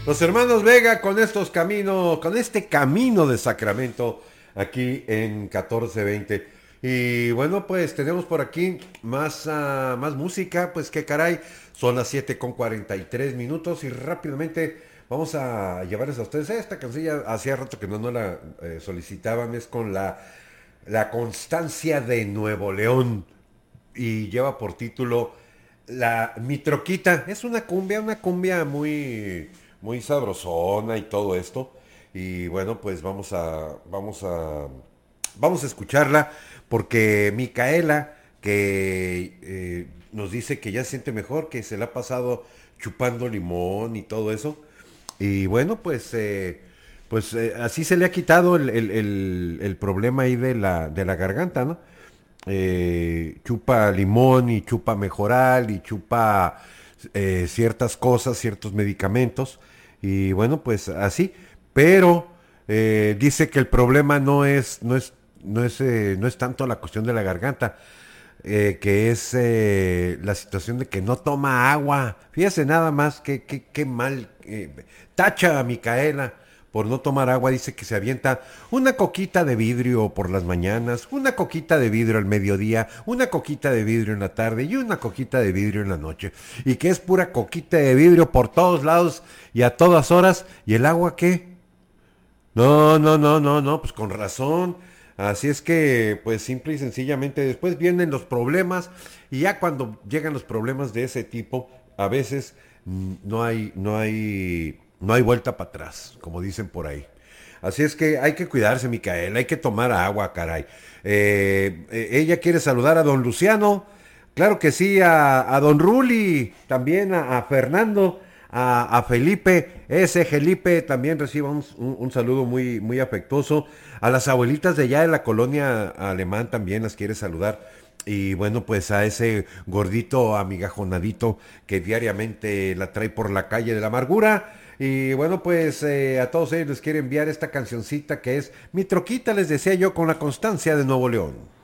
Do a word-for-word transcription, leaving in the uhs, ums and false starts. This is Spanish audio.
Los hermanos Vega con estos caminos, con este camino de Sacramento aquí en catorce veinte. Y bueno, pues tenemos por aquí más, uh, más música, pues qué caray, son las siete con cuarenta y tres minutos y rápidamente vamos a llevarles a ustedes esta canción. Hacía rato que no, no la eh, solicitaban, es con la, la Constancia de Nuevo León y lleva por título La Mi Troquita. Es una cumbia, una cumbia muy, muy sabrosona y todo esto. Y bueno, pues vamos a, vamos a, vamos a escucharla porque Micaela, que eh, nos dice que ya se siente mejor, que se la ha pasado chupando limón y todo eso. Y bueno, pues, eh, pues eh, así se le ha quitado el, el, el, el problema ahí de la, de la garganta, ¿no? Eh, chupa limón y chupa mejoral y chupa eh, ciertas cosas, ciertos medicamentos y bueno, pues así, pero eh, dice que el problema no es, no es, no es, eh, no es tanto la cuestión de la garganta, eh, que es eh, la situación de que no toma agua. Fíjese nada más que, que, que mal. Eh, tacha a Micaela por no tomar agua, dice que se avienta una coquita de vidrio por las mañanas, una coquita de vidrio al mediodía, una coquita de vidrio en la tarde y una coquita de vidrio en la noche. Y que es pura coquita de vidrio por todos lados y a todas horas. ¿Y el agua qué? No, no, no, no, no, pues con razón. Así es que, pues simple y sencillamente, después vienen los problemas y ya cuando llegan los problemas de ese tipo, a veces mm, no hay, no hay, no hay vuelta para atrás, como dicen por ahí. Así es que hay que cuidarse, Micaela, hay que tomar agua, caray. Eh, eh, ella quiere saludar a don Luciano, claro que sí, a, a don Ruli, también a, a Fernando, a, a Felipe, ese Felipe también reciba un, un, un saludo muy, muy afectuoso. A las abuelitas de allá de la colonia alemán también las quiere saludar. Y bueno, pues a ese gordito amigajonadito que diariamente la trae por la calle de la amargura. Y bueno, pues eh, a todos ellos les quiero enviar esta cancioncita que es Mi Troquita, les decía yo, con la Constancia de Nuevo León.